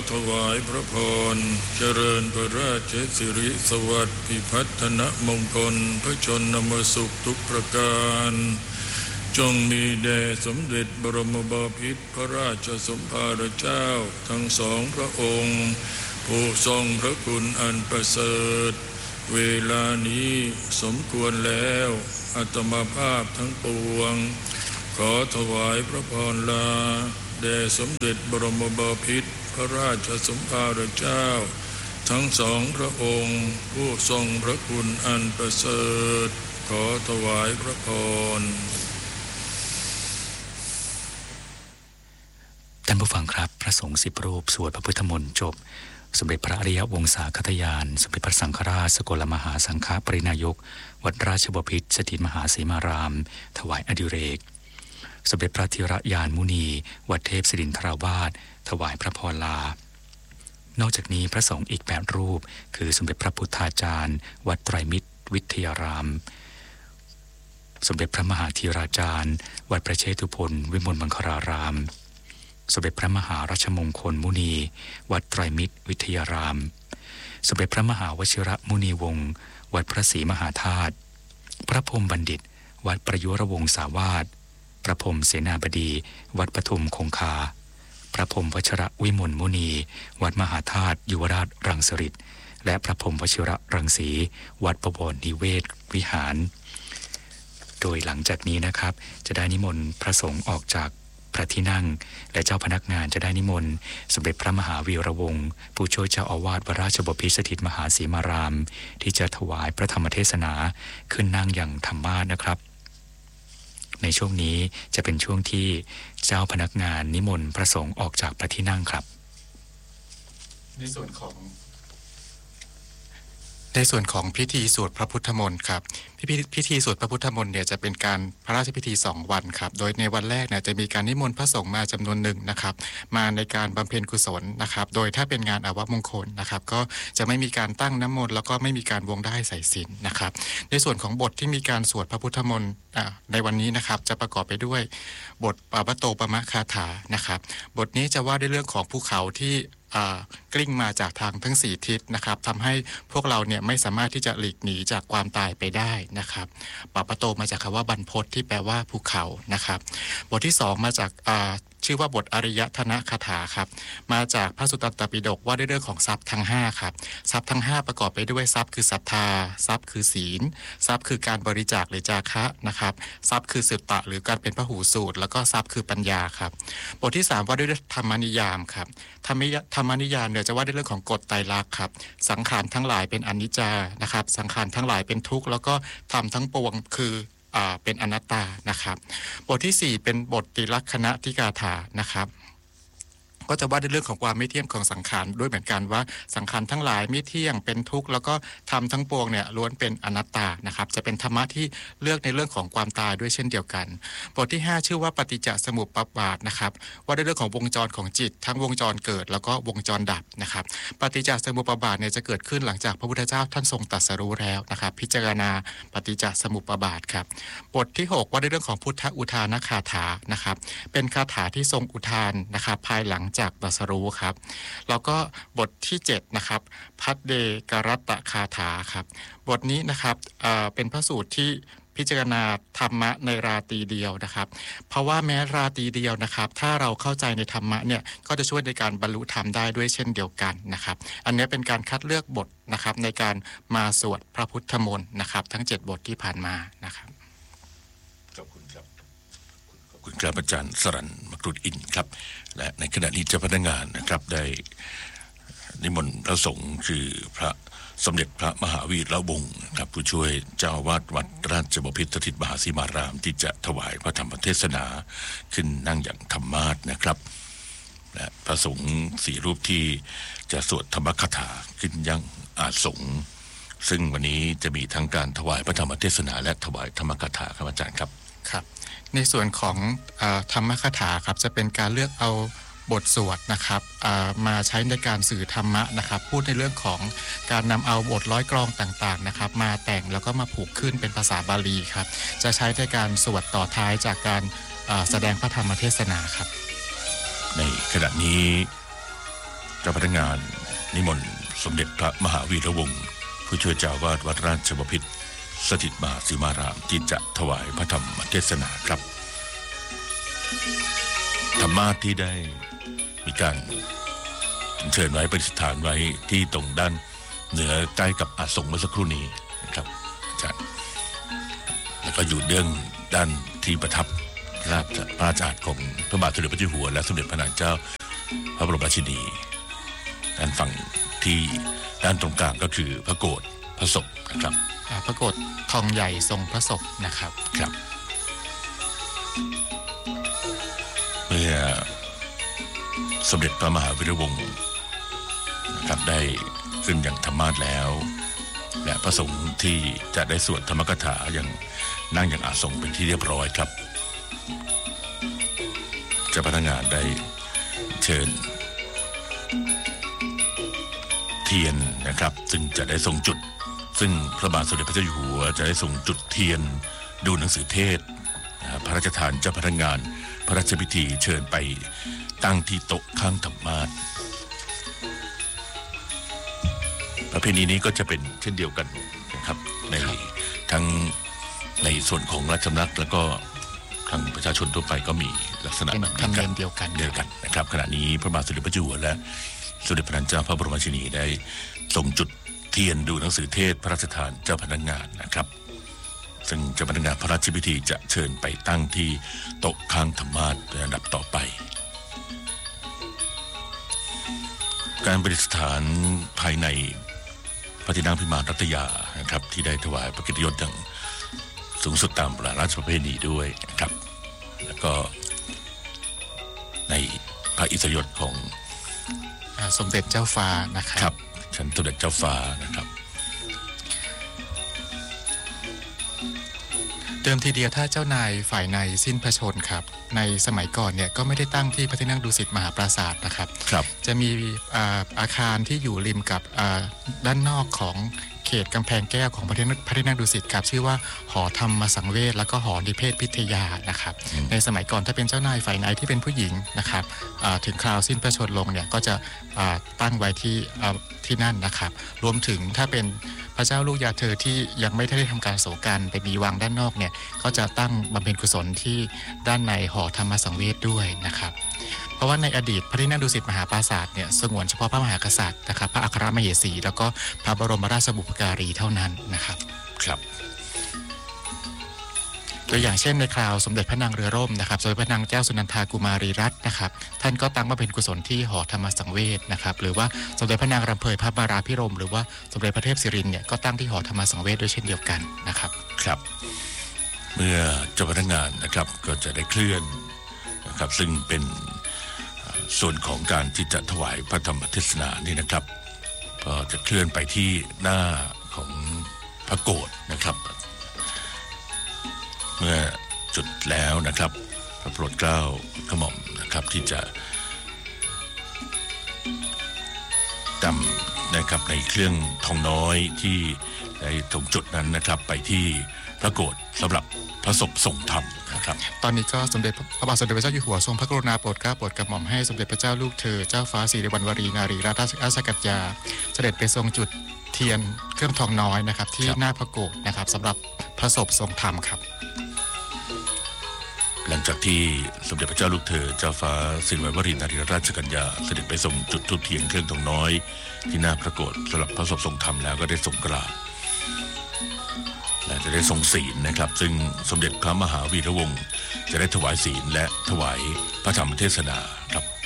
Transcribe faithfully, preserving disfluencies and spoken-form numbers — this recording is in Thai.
ถวายพระพรเจริญพระราชสิริสวัสดิ์พิพัฒนมงคลพระชนมสุขทุกประการจงมีแด่สมเด็จบรมบพิตรพระราชสมภารเจ้าทั้งสองพระองค์ผู้ทรงพระคุณอันประเสริฐเวลานี้สมควรแล้วอาตมาภาพทั้งปวงขอถวายพระพรลาแด่สมเด็จบรมบพิตรพระราชสมภารเจ้าทั้งสองพระองค์ผู้ทรงพระคุณอันประเสริฐขอถวายพระพรท่านผู้ฟังครับพระสงฆ์สิบรูปสวดพระพุทธมนต์จบสมเด็จพระอริยวงศาคตยานสมเด็จพระสังฆราชสกลมหาสังฆปรินายกวัดราชบพิตรสถิตมหาสีมารามถวายอดิเรกสมเด็จพระธีรยานมุนีวัดเทพศิรินทราวาสถวายพระพรลานอกจากนี้พระสงฆ์อีกแปดรูปคือสมเด็จพระพุทธาจารย์วัดไตรมิตรวิทยารามสมเด็จพระมหาธีราจารย์วัดพระเชตุพนวิมลมังคลารามสมเด็จพระมหารัชมงคลมุนีวัดไตรมิตรวิทยารามสมเด็จพระมหาวชิระมุนีวงศ์วัดพระศรีมหาธาตุพระพรหมบัณฑิตวัดประยุรวงศาวาสพระพรหมเสนาบดีวัดปทุมคงคาพระพรหมวชิระวิมลมุนีวัดมหาธาตุยุวราชรังสฤษและพระพรหมวชิระรังสีวัดประวรนิเวศวิหารโดยหลังจากนี้นะครับจะได้นิมนต์พระสงฆ์ออกจากพระที่นั่งและเจ้าพนักงานจะได้นิมนต์สมเด็จพระมหาวีระวงศ์ผู้ช่วยเจ้าอาวาสวัดราชบพิตรสถิตมหาสีมารามที่จะถวายพระธรรมเทศนาขึ้นนั่งอย่างธรรมาสนะครับในช่วงนี้จะเป็นช่วงที่เจ้าพนักงานนิมนต์พระสงฆ์ออกจากพระที่นั่งครับในส่วนของในส่วนของพิธีสวดพระพุทธมนต์ครับพิธีพิธีสวดพระพุทธมนต์เนี่ยจะเป็นการพระราชพิธีสองวันครับโดยในวันแรกเนี่ยจะมีการนิมนต์พระสงฆ์มาจำนวนหนึ่งนะครับมาในการบำเพ็ญกุศลนะครับโดยถ้าเป็นงานอาวมงคลนะครับก็จะไม่มีการตั้งน้ำมนต์แล้วก็ไม่มีการวงได้ใส่ศีลนะครับในส่วนของบทที่มีการสวดพระพุทธมนต์ในวันนี้นะครับจะประกอบไปด้วยบทปาปโตปมะคาถานะครับบทนี้จะว่าด้วยเรื่องของภูเขาที่กลิ้งมาจากทางทั้งสี่ทิศนะครับทำให้พวกเราเนี่ยไม่สามารถที่จะหลีกหนีจากความตายไปได้นะครับปาปโตมาจากคำว่าบรรพตที่แปลว่าภูเขานะครับบทที่สองมาจากชื่อว่าบทอริยธนคาถาครับมาจากพระสุตตันตปิฎกว่าด้วยเรื่องของทรัพย์ทั้งห้าครับทรัพย์ทั้งห้าประกอบไปด้วยทรัพย์คือศรัทธาทรัพย์คือศีลทรัพย์คือการบริจาคหรือจาคะนะครับทรัพย์คือสุตตะหรือการเป็นพหูสูตรแล้วก็ทรัพย์คือปัญญาครับบทที่สามว่าด้วยธรรมนิยามครับธรรมธรรมนิยามเนี่ยจะว่าด้วยเรื่องของกฎไตรลักษณ์ครับสังขารทั้งหลายเป็นอนิจจานะครับสังขารทั้งหลายเป็นทุกข์แล้วก็ธรรมทั้งปวงคือเป็นอนัตตานะครับบทที่สี่เป็นบทติลักขณทิกาถานะครับก็จะว่าในเรื่องของความไม่เที่ยงของสังขารด้วยเหมือนกันว่าสังขารทั้งหลายไม่เที่ยงเป็นทุกข์แล้วก็ธรรมทั้งปวงเนี่ยล้วนเป็นอนัตตานะครับจะเป็นธรรมะที่เลือกในเรื่องของความตายด้วยเช่นเดียวกันบทที่ห้าชื่อว่าปฏิจจสมุปบาทนะครับว่าในเรื่องของวงจรของจิตทั้งวงจรเกิดแล้วก็วงจรดับนะครับปฏิจจสมุปบาทเนี่ยจะเกิดขึ้นหลังจากพระพุทธเจ้าท่านทรงตรัสรู้แล้วนะครับพิจารณาปฏิจจสมุปบาทครับบทที่หกว่าในเรื่องของพุทธอุทานคาถานะครับเป็นคาถาที่ทรงอุทานนะครับภายหลังจากตรัสรู้ครับแล้วก็บทที่เจ็ดนะครับพัดเดกรัตตคาถาครับบทนี้นะครับเอ่อเป็นพระสูตรที่พิจารณาธรรมะในราตรีเดียวนะครับเพราะว่าแม้ราตรีเดียวนะครับถ้าเราเข้าใจในธรรมะเนี่ยก็จะช่วยในการบรรลุธรรมได้ด้วยเช่นเดียวกันนะครับอันนี้เป็นการคัดเลือกบทนะครับในการมาสวดพระพุทธมนต์นะครับทั้งเจ็ดบทที่ผ่านมานะครับขอบคุณครับขอบคุณครับอาจารย์สรัญมกรุฑอินทร์ครับและในขณะนี้เจ้าพนักงานนะครับได้นิมนต์พระสงฆ์คือพระสมเด็จพระมหาวีระวงศ์ครับผู้ช่วยเจ้าอาวาสวัดราชบพิตรสถิตมหาสีมารามที่จะถวายพระธรรมเทศนาขึ้นนั่งอย่างธรรมาสนะครับและพระสงฆ์สี่รูปที่จะสวดธรรมคาถาขึ้นยังอาสงฆ์ซึ่งวันนี้จะมีทั้งการถวายพระธรรมเทศนาและถวายธรรมคาถาครับอาจารย์ครับครับในส่วนของธรรมคาถาครับจะเป็นการเลือกเอาบทสวดนะครับมาใช้ในการสื่อธรรมะนะครับพูดในเรื่องของการนำเอาบทร้อยกลองต่างๆนะครับมาแต่งแล้วก็มาผูกขึ้นเป็นภาษาบาลีครับจะใช้ในการสวดต่อท้ายจากการแสดงพระธรรมเทศนาครับในขณะนี้เจ้าพนักงานนิมนต์สมเด็จพระมหาวีระวงศ์ผู้ช่วยเจ้าวาดวัดราชบพิตรสถิตมหาสีมารามที่จะถวายพระธรรมเทศนาครับธรรมาสน์ที่ได้มีการเชิญไว้ประดิษฐานไว้ที่ตรงด้านเหนือใกล้กับอาสงฆ์เมื่อสักครู่นี้นะครับอาจารย์แล้วก็อยู่เบื้องด้านที่ประทับพระราชอาณาของพระบาทสมเด็จพระเจ้าอยู่หัวและสมเด็จพระนางเจ้าพระบรมราชินีด้านฝั่งที่ด้านตรงกลางก็คือพระโกฐพระศพนะครับพระโกฐทองใหญ่ทรงพระศพนะครับครับเมื่อสมเด็จพระมหาวีระวงศ์นะครับได้ขึ้นอย่างธรรมาสน์แล้วและพระสงฆ์ที่จะได้สวดธรรมกถาอย่างนั่งอย่างอาสงฆ์เป็นที่เรียบร้อยครับเจ้าพนักงานได้เชิญเทียนนะครับซึ่งจะได้ทรงจุดซึ่งพระบาทสมเด็จพระเจ้าอยู่หัวจะได้ทรงจุดเทียนดูหนังสือเทศพระราชทานเจ้าพนักงานพระราชพิธีเชิญไปตั้งที่โต๊ะข้างธรรมาสน์ประเพณีนี้ก็จะเป็นเช่นเดียวกันนะครับในทั้งในส่วนของราชสำนักแล้วก็ทางประชาชนทั่วไปก็มีลักษณะแบบนี้เดียวกันเดียวกันนะครับขณะนี้พระบาทสมเด็จพระเจ้าอยู่หัวและสมเด็จพระนางเจ้าพระบรมราชินีได้ทรงจุดเทียนดูหนังสือเทศพระราชทานเจ้าพนักงานนะครับซึ่งเจ้าพนักงานพระราชพิธีจะเชิญไปตั้งที่โต๊ะข้างธรรมาสน์ในอันดับต่อไปการประดิษฐานภายในพระที่นั่งพิมานรัตยานะครับที่ได้ถวายพระเกียรติยศอย่างสูงสุดตามราชประเพณีด้วยนะครับแล้วก็ในพระอิสริยยศของสมเด็จเจ้าฟ้านะครับครับชั้นสมเด็จเจ้าฟ้านะครับเดิมทีเดียวถ้าเจ้านายฝ่ายในสิ้นพระชนครับในสมัยก่อนเนี่ยก็ไม่ได้ตั้งที่พระที่นั่งดุสิตมหาปราสาทนะครับจะมีอาคารที่อยู่ริมกับด้านนอกของเขตกำแพงแก้วของพระที่นั่งดุสิตครับชื่อว่าหอธรรมสังเวชแล้วก็หอนิเพศพิทยานะครับในสมัยก่อนถ้าเป็นเจ้านายฝ่ายในที่เป็นผู้หญิงนะครับถึงคราวสิ้นพระชนลงเนี่ยก็จะตั้งไว้ที่ที่นั่นนะครับรวมถึงถ้าเป็นพระเจ้าลูกยาเธอที่ยังไม่ได้ทำการโศกกันไปมีวังด้านนอกเนี่ยก็จะตั้งบำเพ็ญกุศลที่ด้านในหอธรรมสังเวชด้วยนะครับเพราะว่าในอดีตพระที่นั่งดุสิตมหาปราสาทเนี่ยสงวนเฉพาะพระมหากษัตริย์นะครับพระอัครมเหสีแล้วก็พระบรมราชบุพการีเท่านั้นนะครับครับตัวอย่างเช่นในคราวสมเด็จพระนางเรือร่มนะครับสมเด็จพระนางเจ้าสุนันทากุมารีรัตน์นะครับท่านก็ตั้งมาเป็นกุศลที่หอธรรมสังเวชนะครับหรือว่าสมเด็จพระนางรำเพยพระบาราภิรมย์หรือว่าสมเด็จพระเทพศิรินทร์เนี่ยก็ตั้งที่หอธรรมสังเวชด้วยเช่นเดียวกันนะครับครับเมื่อเจ้าพนักงานนะครับก็จะได้เคลื่อนนะครับซึ่งเป็นส่วนของการที่จะถวายพระธรรมเทศนานี่นะครับก็จะเคลื่อนไปที่หน้าของพระโกฐนะครับเมื่อจุดแล้วนะครับพระโปรดเกล้ากระหม่อมนะครับที่จะนำนะครับในเครื่องทองน้อยที่ได้ตรงจุดนั้นนะครับไปที่พระโกฐสำหรับพระศพทรงธรรมนะครับตอนนี้ก็สมเด็จพระบาทสมเด็จพระเจ้าอยู่หัวทรงพระกรุณาโปรดเกล้าโปรดกระหม่อมให้สมเด็จพระเจ้าลูกเธอเจ้าฟ้าสิริวัณวรีนารีรัตนราชกัญญาเสด็จไปทรงจุดเทียนเครื่องทองน้อยนะครับที่หน้าพระโกฐนะครับสำหรับพระศพทรงธรรมครับหลังจากที่สมเด็จพระเจ้าลูกเธอเจ้าฟ้าสิริวัณวรีนารีรัตนราชกัญญาเสด็จไปทรงจุดธูปเทียนเครื่องทองน้อยที่หน้าพระโกฐสำหรับพระศพทรงธรรมแล้วก็ได้ทรงกราบและจะได้ทรงศีลนะครับซึ่งสมเด็จพระมหาวีระวงศ์จะได้ถวายศีลและถวายพระธรรมเทศนาครับ